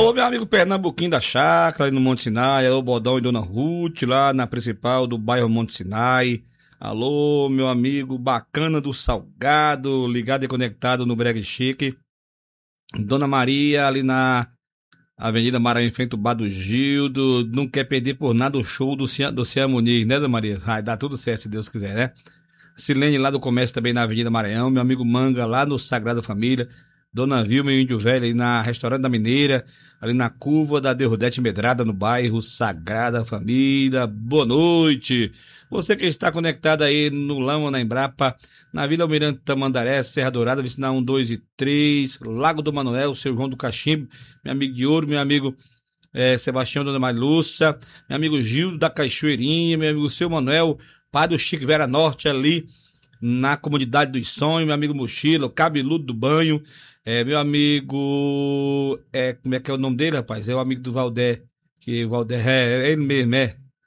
Alô, meu amigo Pernambuquinho da Chácara, ali no Monte Sinai. Alô, Bodão e Dona Ruth, lá na principal do bairro Monte Sinai. Alô, meu amigo Bacana do Salgado, ligado e conectado no Brega Chique. Dona Maria, ali na Avenida Maranhão, em frente ao Bar do Gildo. Não quer perder por nada o show do Cian Muniz, né, Dona Maria? Vai dar tudo certo, se Deus quiser, né? Silene lá do comércio também na Avenida Maranhão. Meu amigo Manga lá no Sagrada Família. Dona Vilma e o Índio Velho ali na Restaurante da Mineira, ali na curva da Derrudete Medrada, no bairro Sagrada Família. Boa noite. Você que está conectado aí no Lama, na Embrapa, na Vila Almirante Tamandaré, Serra Dourada, Vicinal 1, 2 e 3, Lago do Manuel, seu João do Cachimbo, meu amigo de Ouro, meu amigo Sebastião, Dona Marilúcia, meu amigo Gildo da Cachoeirinha, meu amigo Seu Manuel, pai do Chique Vera Norte ali na Comunidade dos Sonhos, meu amigo Mochila, o Cabeludo do Banho, meu amigo, como é que é o nome dele, rapaz? É o amigo do Valdé, que o Valdé, é ele mesmo,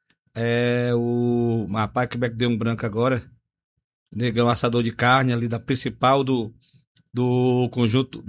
o rapaz que deu um branco agora, negão assador de carne ali da principal do conjunto,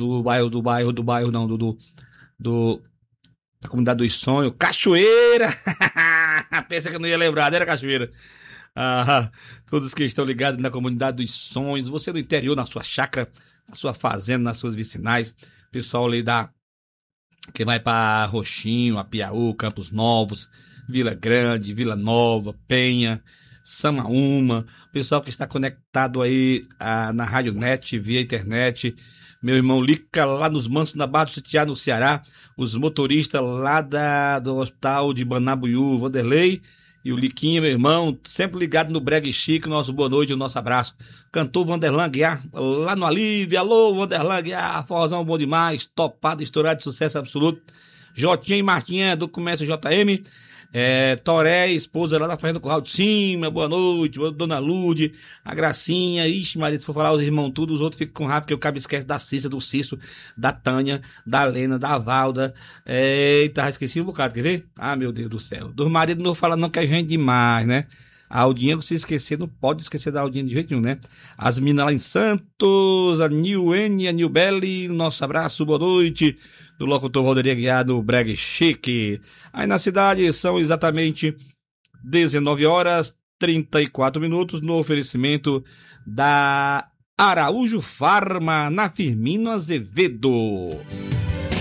da Comunidade dos Sonhos, Cachoeira, pensa que eu não ia lembrar, né, era Cachoeira. Ah, todos que estão ligados na Comunidade dos Sonhos, você no interior, na sua chácara, na sua fazenda, nas suas vicinais, pessoal ali que vai para Roxinho, Apiaú, Campos Novos, Vila Grande, Vila Nova, Penha, Samaúma, pessoal que está conectado aí na Rádio Net, via internet, meu irmão Lica lá nos Mansos, na Barra do Sitiá, no Ceará, os motoristas lá do Hospital de Banabuiú, Vanderlei, e o Liquinha, meu irmão, sempre ligado no Brega Chique, nosso boa noite, o nosso abraço. Cantor Vanderlan Guiar, lá no Alívio, alô Vanderlan Guiar, forrozão bom demais, topado, estourado de sucesso absoluto. Jotinha e Martinha do Comércio JM, Toré, esposa lá da Fazenda Curral de Cima, boa noite, Dona Lude, a Gracinha, ixi Maria, se for falar os irmãos tudo, os outros ficam com raiva, porque o cabo esquece da Cissa, do Cício, da Tânia, da Lena, da Valda, eita, esqueci um bocado, quer ver? Ah, meu Deus do céu, dos maridos não fala não que é gente demais, né? A Aldinha, se esquecer, não pode esquecer da Aldinha de jeito nenhum, né? As minas lá em Santos, a Nil N, a Nil Belli, nosso abraço, boa noite, do locutor Valderia Guiar do Brega Chique. Aí na cidade são exatamente 19 horas 34 minutos no oferecimento da Araújo Farma, na Firmino Azevedo.